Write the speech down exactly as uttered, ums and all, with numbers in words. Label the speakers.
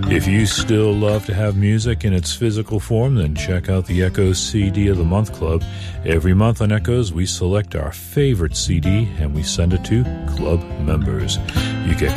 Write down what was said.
Speaker 1: If you still love to have music in its physical form, then check out the Echoes C D of the Month Club. Every month on Echoes, we select our favorite C D and we send it to club members. You get